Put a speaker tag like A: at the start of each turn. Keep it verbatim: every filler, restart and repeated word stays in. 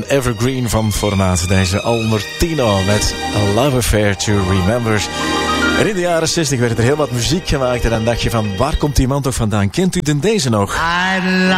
A: evergreen van formaat. Deze Albertino met A Love Affair to Remember. En in de jaren zestig werd er heel wat muziek gemaakt. En dan dacht je van, waar komt die man toch vandaan? Kent u den deze nog?